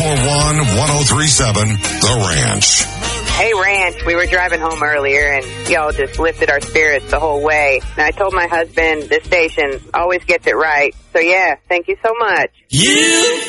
441-1037, The Ranch. Hey, Ranch, we were driving home earlier, and y'all just lifted our spirits the whole way. And I told my husband this station always gets it right. So, yeah, thank you so much. You